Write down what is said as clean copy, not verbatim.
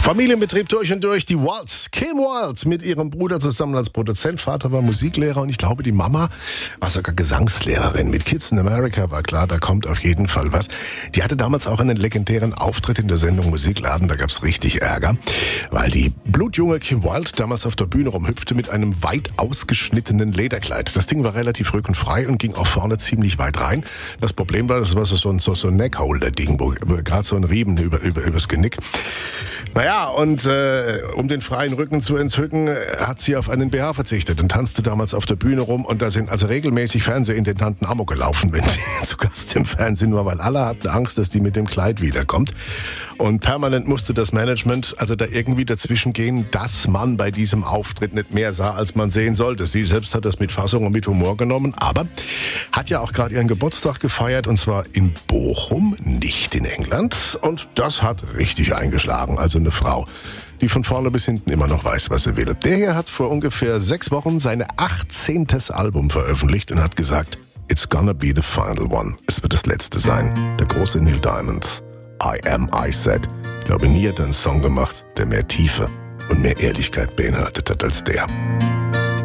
Familienbetrieb durch und durch, die Waltz, Kim Waltz mit ihrem Bruder zusammen als Produzent. Vater war Musiklehrer und ich glaube, die Mama war sogar Gesangslehrerin. Mit Kids in America war klar, da kommt auf jeden Fall was. Die hatte damals auch einen legendären Auftritt in der Sendung Musikladen, da gab's richtig Ärger, weil die blutjunge Kim Waltz damals auf der Bühne rumhüpfte mit einem weit ausgeschnittenen Lederkleid. Das Ding war relativ rückenfrei und ging auch vorne ziemlich weit rein. Das Problem war, das war so ein Neckholder-Ding, wo gerade so ein Riemen übers Genick. Naja, und um den freien Rücken zu entzücken, hat sie auf einen BH verzichtet und tanzte damals auf der Bühne rum. Und da sind also regelmäßig Fernsehintendanten Amok gelaufen, wenn sie zu Gast im Fernsehen war, weil alle hatten Angst, dass die mit dem Kleid wiederkommt. Und permanent musste das Management also da irgendwie dazwischen gehen, dass man bei diesem Auftritt nicht mehr sah, als man sehen sollte. Sie selbst hat das mit Fassung und mit Humor genommen, aber hat ja auch gerade ihren Geburtstag gefeiert, und zwar in Bochum, nicht in England. Und das hat richtig eingeschlagen. Also eine Frau, die von vorne bis hinten immer noch weiß, was sie will. Der hier hat vor ungefähr 6 Wochen seine 18. Album veröffentlicht und hat gesagt, "It's gonna be the final one." Es wird das letzte sein. Der große Neil Diamond. I Am I Said. Ich glaube, nie hat er einen Song gemacht, der mehr Tiefe und mehr Ehrlichkeit beinhaltet hat als der.